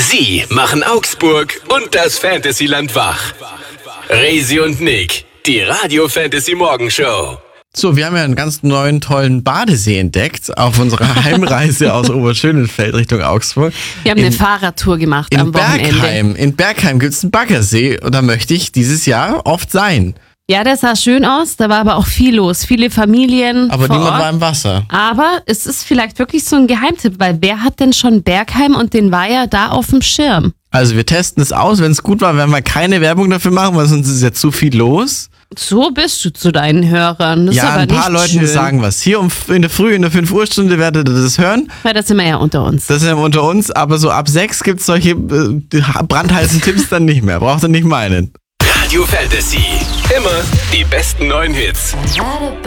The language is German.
Sie machen Augsburg und das Fantasyland wach. Resi und Nick, die Radio Fantasy Morgenshow. So, wir haben ja einen ganz neuen, tollen Badesee entdeckt auf unserer Heimreise aus Oberschönenfeld Richtung Augsburg. Wir haben eine Fahrradtour gemacht am Wochenende. In Bergheim gibt es einen Baggersee und da möchte ich dieses Jahr oft sein. Ja, der sah schön aus, da war aber auch viel los, viele Familien Aber vor niemand Ort. war im Wasser. Aber es ist vielleicht wirklich so ein Geheimtipp, weil wer hat denn schon Bergheim und den Weiher da auf dem Schirm? Also wir testen es aus, wenn es gut war, werden wir keine Werbung dafür machen, weil sonst ist ja zu viel los. So bist du zu deinen Hörern. Das ist Ja, aber ein paar nicht Leuten schön. sagen was. Hier in der Früh, in der 5-Uhr-Stunde werdet ihr das hören. Weil das sind wir ja unter uns. Das ist ja unter uns, aber so ab 6 gibt es solche brandheißen Tipps dann nicht mehr. Braucht ihr nicht meinen. Radio Fantasy. Immer die besten neuen Hits.